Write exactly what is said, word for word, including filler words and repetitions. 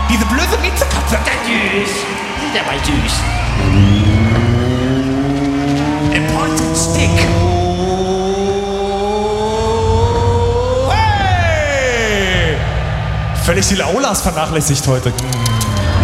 Diese blöde Miezekatze. Süß. Ist aber süß. A pointed stick. Hey! Völlig die Aulas vernachlässigt heute.